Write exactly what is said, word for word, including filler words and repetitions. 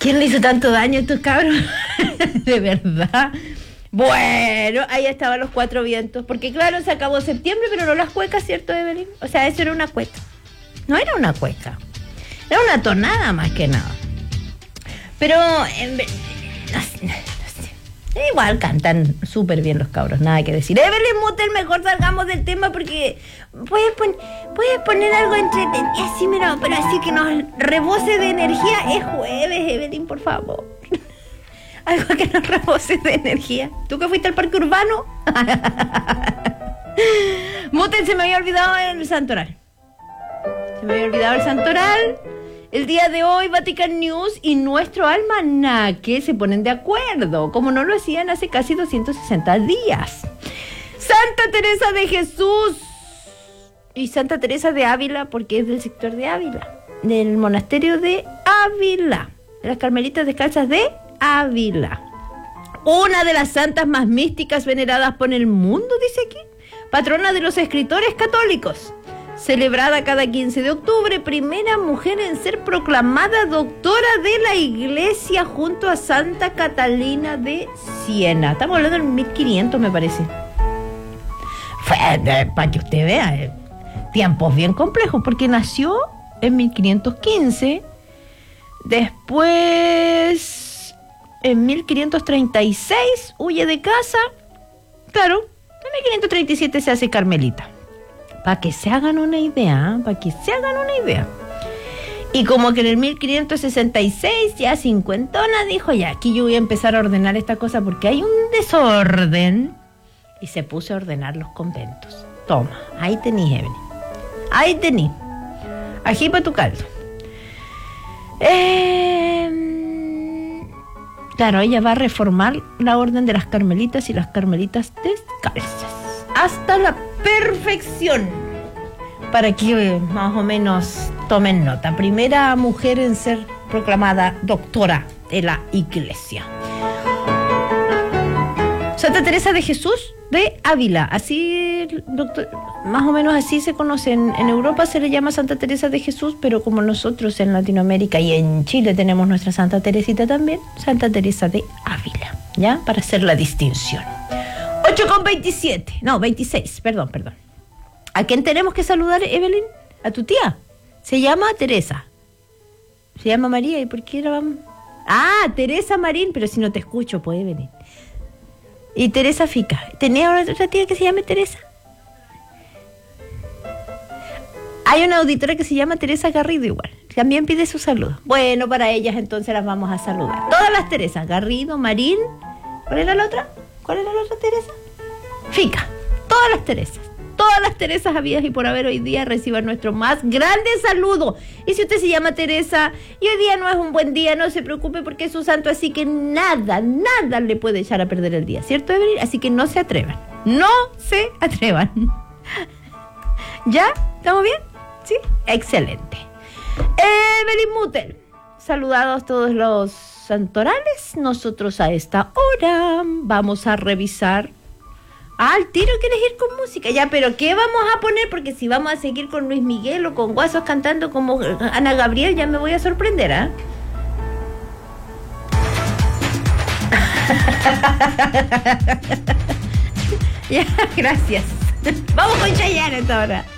¿Quién le hizo tanto daño a estos cabros? De verdad. Bueno, ahí estaban los cuatro vientos. Porque claro, se acabó septiembre, pero no las cuecas, ¿cierto, Evelyn? O sea, eso era una cueca. No era una cueca. Era una tonada más que nada. Pero, en vez, no sé, no sé. Igual cantan súper bien los cabros, nada que decir. Evelyn Mutel, mejor salgamos del tema porque puedes, pon, puedes poner algo entretenido, así, mira, pero así que nos rebose de energía. Es jueves, Evelyn, por favor. Algo que nos rebose de energía. ¿Tú que fuiste al parque urbano? Mutel, se me había olvidado el santoral. Se me había olvidado el santoral. El día de hoy, Vatican News y nuestro almanaque se ponen de acuerdo, como no lo hacían hace casi doscientos sesenta días. Santa Teresa de Jesús y Santa Teresa de Ávila, porque es del sector de Ávila, del monasterio de Ávila, de las Carmelitas Descalzas de Ávila. Una de las santas más místicas veneradas por el mundo, dice aquí, patrona de los escritores católicos. Celebrada cada quince de octubre, primera mujer en ser proclamada doctora de la Iglesia junto a Santa Catalina de Siena. Estamos hablando del mil quinientos, me parece. Fue, eh, para que usted vea, eh, tiempos bien complejos, porque nació en mil quinientos quince, después en mil quinientos treinta y seis huye de casa, claro, en mil quinientos treinta y siete se hace carmelita. Para que se hagan una idea, para que se hagan una idea. Y como que en el mil quinientos sesenta y seis, ya cincuentona, dijo, ya, aquí yo voy a empezar a ordenar esta cosa porque hay un desorden. Y se puso a ordenar los conventos. Toma, ahí tenís, Evelyn. Ahí tenís. Ají para tu caldo. Eh, claro, ella va a reformar la orden de las carmelitas y las carmelitas descalzas. Hasta la perfección, para que más o menos tomen nota. Primera mujer en ser proclamada doctora de la Iglesia. Santa Teresa de Jesús de Ávila, así, doctor, más o menos así se conoce. En, en Europa se le llama Santa Teresa de Jesús, pero como nosotros en Latinoamérica y en Chile tenemos nuestra Santa Teresita también, Santa Teresa de Ávila, ¿ya? Para hacer la distinción. ocho con veintisiete, no, veintiséis, perdón, perdón. ¿A quién tenemos que saludar, Evelyn? ¿A tu tía? Se llama Teresa. Se llama María, ¿y por qué la vamos? Ah, Teresa Marín, pero si no te escucho, pues, Evelyn. Y Teresa Fica. ¿Tenía otra tía que se llame Teresa? Hay una auditora que se llama Teresa Garrido igual. También pide su saludo. Bueno, para ellas entonces las vamos a saludar. Todas las Teresas, Garrido, Marín. ¿Cuál era la otra? ¿Cuál era la otra Teresa? Fica. Todas las Teresas. Todas las Teresas habidas y por haber hoy día reciban nuestro más grande saludo. Y si usted se llama Teresa y hoy día no es un buen día, no se preocupe porque es un santo, así que nada, nada le puede echar a perder el día, ¿cierto, Evelyn? Así que no se atrevan. No se atrevan. ¿Ya? ¿Estamos bien? ¿Sí? Excelente. Evelyn Mutel. Saludados todos los santorales. Nosotros a esta hora vamos a revisar. Ah, al tiro quieres ir con música. Ya, pero ¿qué vamos a poner? Porque si vamos a seguir con Luis Miguel o con Guasos cantando como Ana Gabriel, ya me voy a sorprender, ¿ah? ¿eh? Ya, gracias. Vamos con Chayanne a esta hora.